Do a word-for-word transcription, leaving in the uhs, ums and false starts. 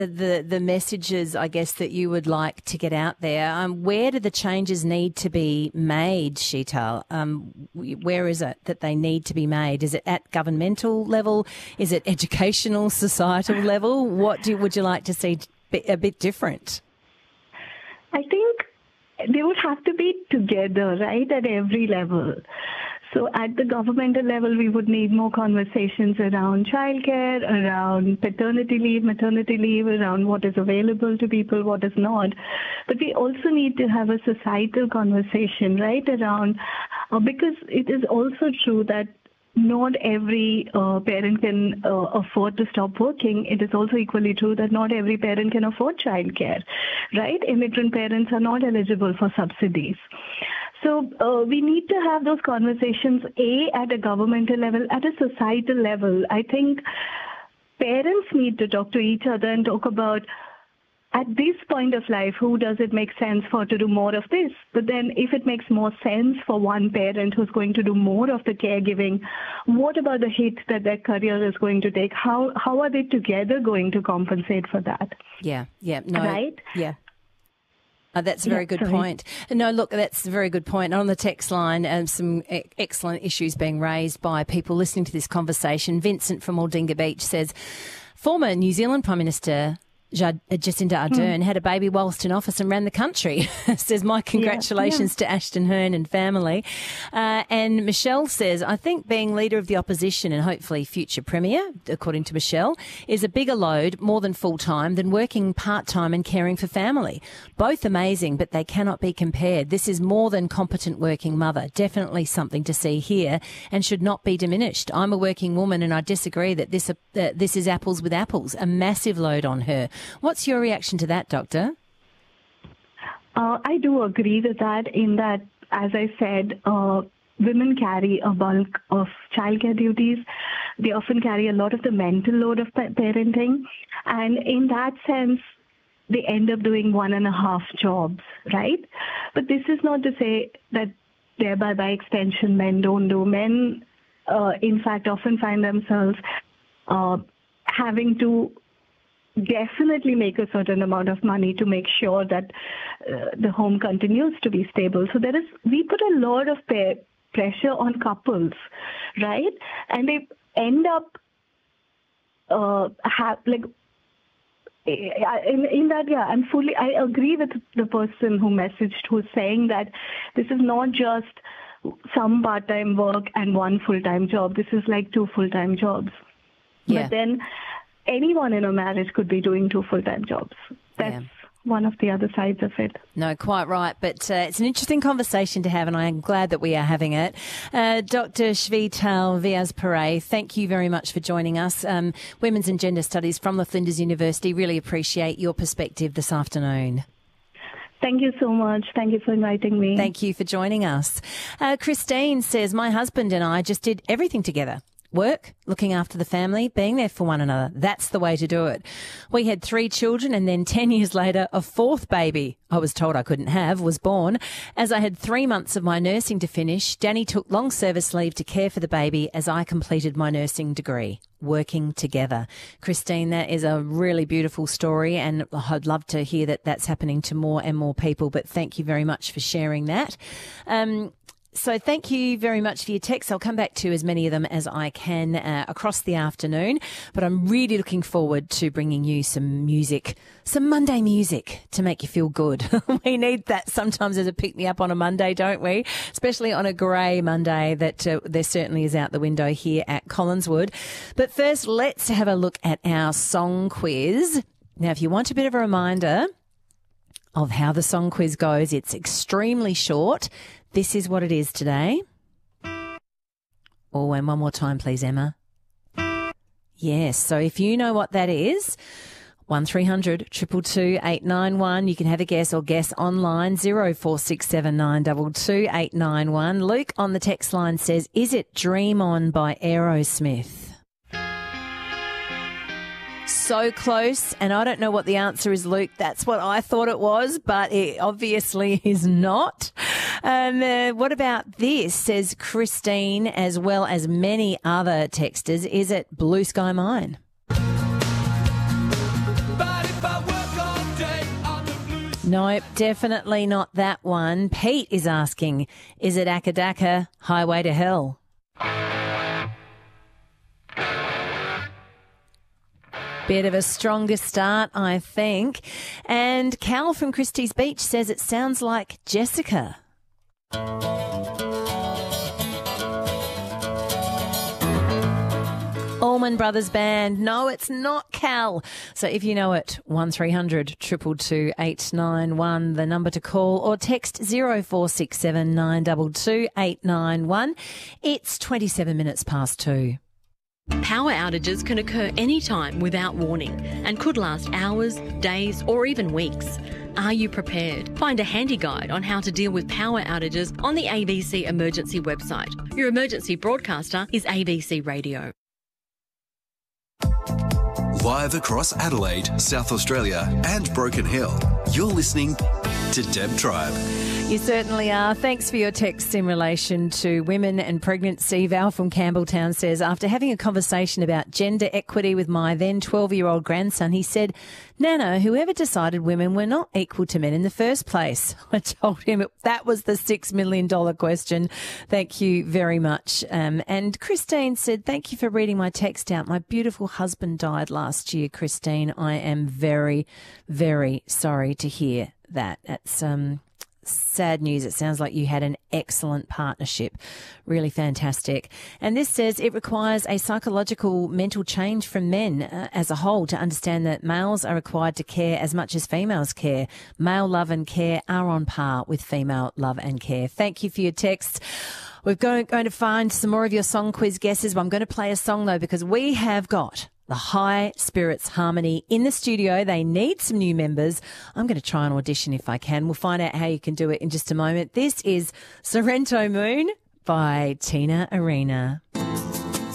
the the messages, I guess, that you would like to get out there. Um, where do the changes need to be made, Sheetal? Um, where is it that they need to be made? Is it at governmental level? Is it educational, societal level? What do would you like to see a bit different? I think they would have to be together, right, at every level. So at the governmental level, we would need more conversations around childcare, around paternity leave, maternity leave, around what is available to people, what is not. But we also need to have a societal conversation, right, around, uh, because it is also true that not every uh, parent can uh, afford to stop working. It is also equally true that not every parent can afford childcare, right? Immigrant parents are not eligible for subsidies. So uh, we need to have those conversations, A, at a governmental level, at a societal level. I think parents need to talk to each other and talk about, at this point of life, who does it make sense for to do more of this? But then if it makes more sense for one parent who's going to do more of the caregiving, what about the hit that their career is going to take? How how are they together going to compensate for that? Yeah, yeah, no. Right? Yeah. Uh, that's a very yeah, good sorry. point. No, look, that's a very good point. On the text line, um, some e- excellent issues being raised by people listening to this conversation. Vincent from Aldinga Beach says, former New Zealand Prime Minister Jacinda Ardern mm. had a baby whilst in office and ran the country. Says, my congratulations yeah, yeah. to Ashton Hearn and family. Uh, and Michelle says, I think being leader of the opposition and hopefully future premier, according to Michelle, is a bigger load, more than full-time, than working part-time and caring for family. Both amazing, but they cannot be compared. This is more than competent working mother. Definitely something to see here and should not be diminished. I'm a working woman and I disagree that this, uh, this is apples with apples, a massive load on her. What's your reaction to that, Doctor? Uh, I do agree with that in that, as I said, uh, women carry a bulk of childcare duties. They often carry a lot of the mental load of pa- parenting. And in that sense, they end up doing one and a half jobs, right? But this is not to say that thereby by extension men don't do. Men, uh, in fact, often find themselves uh, having to definitely make a certain amount of money to make sure that uh, the home continues to be stable. So there is, we put a lot of pay, pressure on couples, right? And they end up uh, have like in, in that, yeah, I'm fully, I agree with the person who messaged who's saying that this is not just some part-time work and one full-time job. This is like two full-time jobs. Yeah. But then anyone in a marriage could be doing two full-time jobs. That's yeah. one of the other sides of it. No, quite right. But uh, it's an interesting conversation to have, and I'm glad that we are having it. Uh, Doctor Sheetal Vyas-Pare, thank you very much for joining us. Um, Women's and Gender Studies from the Flinders University. Really appreciate your perspective this afternoon. Thank you so much. Thank you for inviting me. Thank you for joining us. Uh, Christine says, my husband and I just did everything together. Work, looking after the family, being there for one another. That's the way to do it. We had three children and then ten years later, a fourth baby I was told I couldn't have was born. As I had three months of my nursing to finish, Danny took long service leave to care for the baby as I completed my nursing degree. Working together. Christine, that is a really beautiful story, and I'd love to hear that that's happening to more and more people, but thank you very much for sharing that. Um, So thank you very much for your texts. I'll come back to as many of them as I can uh, across the afternoon, but I'm really looking forward to bringing you some music, some Monday music to make you feel good. We need that sometimes as a pick-me-up on a Monday, don't we? Especially on a grey Monday that uh, there certainly is out the window here at Collinswood. But first, let's have a look at our song quiz. Now, if you want a bit of a reminder of how the song quiz goes, it's extremely short. This is what it is today. Oh, and one more time, please, Emma. Yes, so if you know what that is, one three hundred two two two eight nine one. You can have a guess or guess online, zero four six seven nine two two eight nine one. Luke on the text line says, is it Dream On by Aerosmith? So close, and I don't know what the answer is, Luke. That's what I thought it was, but it obviously is not. Um, uh, what about this, says Christine, as well as many other texters. Is it Blue Sky Mine? Nope, definitely not that one. Pete is asking, is it Acca Dacca, Highway to Hell? Bit of a stronger start, I think. And Cal from Christie's Beach says it sounds like Jessica. Allman Brothers Band. No, it's not Cal. So if you know it, one three hundred two two two eight nine one, the number to call, or text zero four six seven nine two two eight nine one. It's twenty-seven minutes past two. Power outages can occur anytime without warning and could last hours, days, or even weeks. Are you prepared? Find a handy guide on how to deal with power outages on the A B C Emergency website. Your emergency broadcaster is A B C Radio. Live across Adelaide, South Australia and Broken Hill, you're listening to Deb Tribe. You certainly are. Thanks for your text in relation to women and pregnancy. Val from Campbelltown says, after having a conversation about gender equity with my then twelve-year-old grandson, he said, Nana, whoever decided women were not equal to men in the first place? I told him that was the six million dollars question. Thank you very much. Um, and Christine said, thank you for reading my text out. My beautiful husband died last year, Christine. I am very, very sorry to hear that. That's um, sad news. It sounds like you had an excellent partnership. Really fantastic. And this says it requires a psychological mental change from men uh, as a whole to understand that males are required to care as much as females care. Male love and care are on par with female love and care. Thank you for your texts. We're going, going to find some more of your song quiz guesses. I'm going to play a song, though, because we have got the High Spirits Harmony in the studio. They need some new members. I'm going to try and audition if I can. We'll find out how you can do it in just a moment. This is Sorrento Moon by Tina Arena.